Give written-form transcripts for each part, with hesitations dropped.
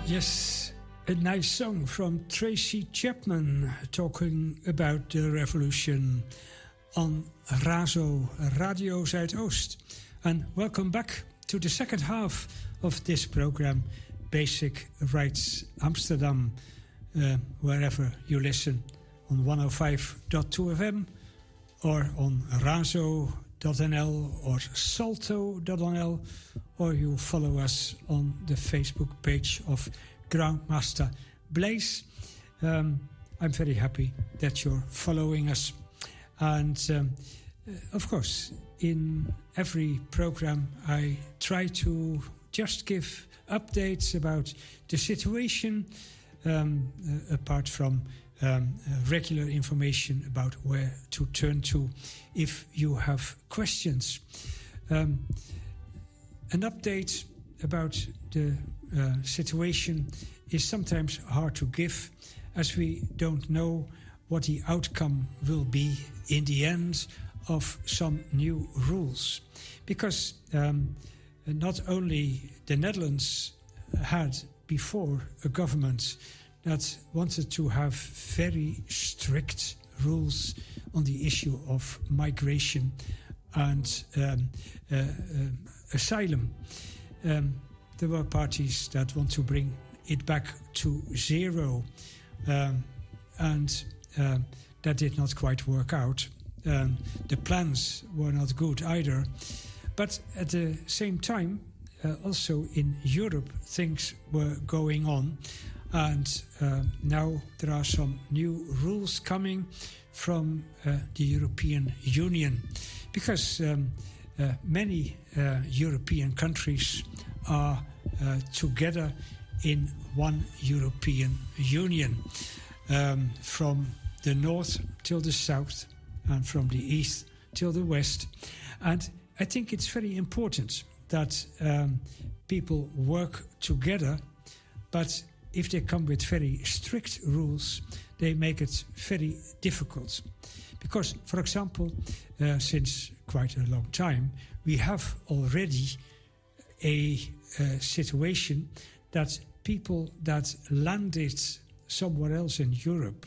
Yes, a nice song from Tracy Chapman talking about the revolution on Razo, Radio Zuidoost. And welcome back to the second half of this program, Basic Rights Amsterdam, wherever you listen, on 105.2 FM or on razo.nl or salto.nl, or you follow us on the Facebook page of Groundmaster Blaze. I'm very happy that you're following us. And of course, in every program, I try to just give updates about the situation, apart from regular information about where to turn to if you have questions. An update about the situation is sometimes hard to give, as we don't know what the outcome will be in the end of some new rules. Because not only the Netherlands had before a government that wanted to have very strict rules on the issue of migration and asylum. There were parties that want to bring it back to zero, and that did not quite work out. The plans were not good either. But at the same time, also in Europe, things were going on. And now there are some new rules coming from the European Union, because many European countries are together in one European Union, from the north till the south and from the east till the west. And I think it's very important that people work together, but if they come with very strict rules, they make it very difficult. Because, for example, since quite a long time, we have already a situation that people that landed somewhere else in Europe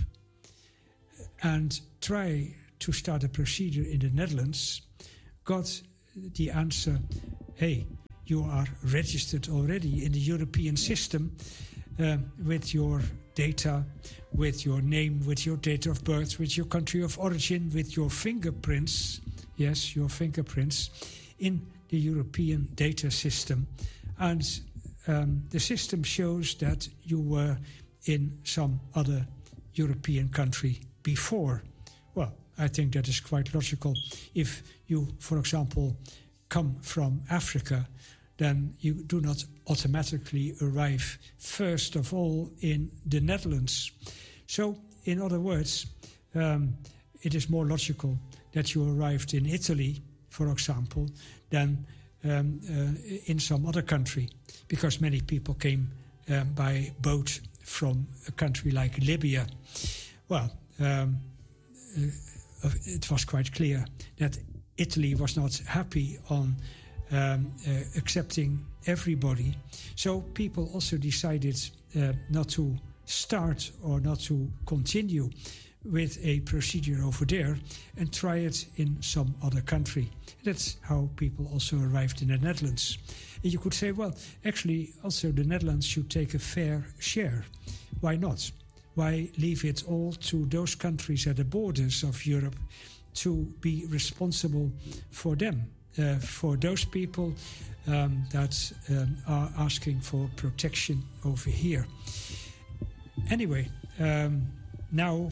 and try to start a procedure in the Netherlands got the answer, hey, you are registered already in the European system, with your data, with your name, with your date of birth, with your country of origin, with your fingerprints, yes, your fingerprints, in the European data system. And the system shows that you were in some other European country before. Well, I think that is quite logical. If you, for example, come from Africa, then you do not automatically arrive first of all in the Netherlands. So, in other words, it is more logical that you arrived in Italy, for example, than in some other country, because many people came by boat from a country like Libya. Well, it was quite clear that Italy was not happy on accepting everybody. So people also decided not to start or not to continue with a procedure over there and try it in some other country. That's how people also arrived in the Netherlands. And you could say, well, actually, also the Netherlands should take a fair share. Why not? Why leave it all to those countries at the borders of Europe to be responsible for them? For those people that are asking for protection over here. Anyway, now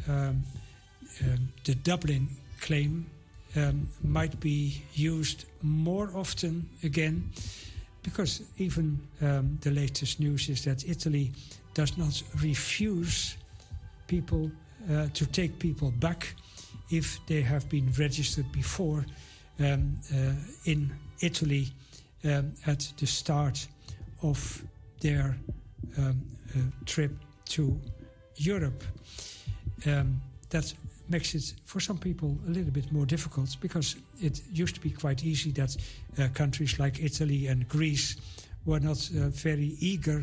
the Dublin claim might be used more often again, because even the latest news is that Italy does not refuse people to take people back if they have been registered before in Italy at the start of their trip to Europe. That makes it, for some people, a little bit more difficult, because it used to be quite easy that countries like Italy and Greece were not very eager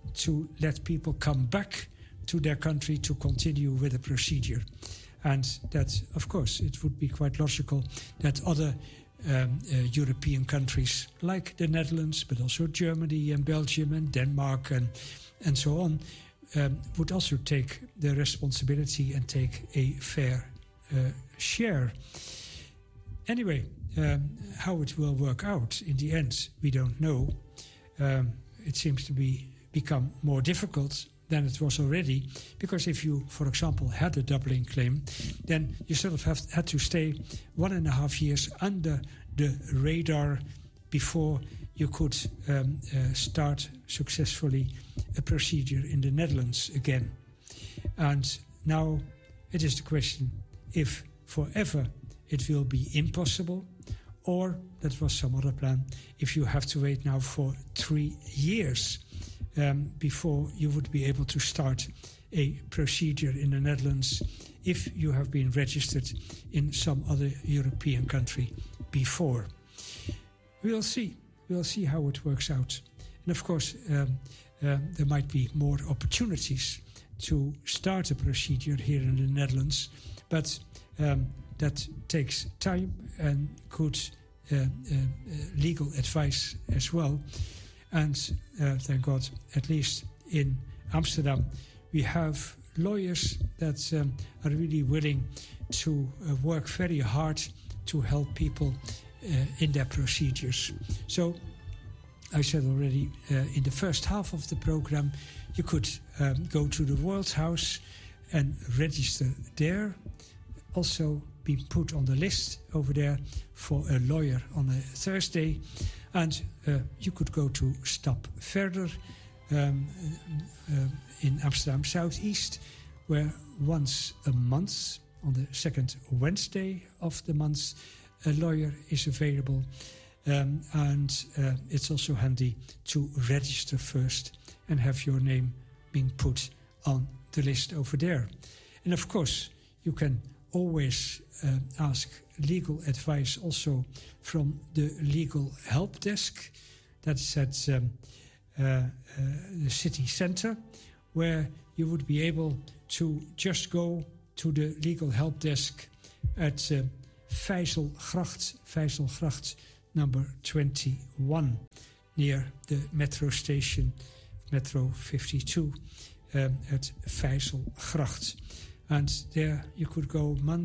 to let people come back to their country to continue with the procedure. And that, of course, it would be quite logical that other European countries like the Netherlands, but also Germany and Belgium and Denmark and so on, would also take the responsibility and take a fair share. Anyway, how it will work out in the end, we don't know. It seems to become more difficult than it was already, because if you, for example, had a Dublin claim, then you sort of had to stay 1.5 years under the radar before you could start successfully a procedure in the Netherlands again. And now it is the question if forever it will be impossible, or that was some other plan, if you have to wait now for 3 years before you would be able to start a procedure in the Netherlands if you have been registered in some other European country before. We'll see. We'll see how it works out. And of course, there might be more opportunities to start a procedure here in the Netherlands, but that takes time and good legal advice as well. And thank God, at least in Amsterdam, we have lawyers that are really willing to work very hard to help people in their procedures. So I said already in the first half of the program, you could go to the World House and register there. Also be put on the list over there for a lawyer on a Thursday. And you could go to Stap Verder in Amsterdam Southeast, where once a month, on the second Wednesday of the month, a lawyer is available. And it's also handy to register first and have your name being put on the list over there. And of course, you can always ask legal advice also from the legal help desk. That's at the city center, where you would be able to just go to the legal help desk at Vijzelgracht number 21, near the metro station, Metro 52, at Vijzelgracht. And there you could go Monday,